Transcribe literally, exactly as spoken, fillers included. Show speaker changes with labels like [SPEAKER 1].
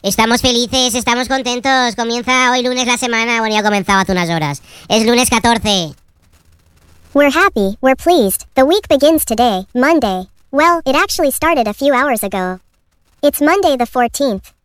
[SPEAKER 1] Estamos felices, estamos contentos. Comienza hoy lunes la semana. Bueno, ya ha comenzado hace unas horas. Es lunes catorce.
[SPEAKER 2] We're happy, we're pleased. The week begins today, Monday. Well, it actually started a few hours ago. It's Monday the fourteenth.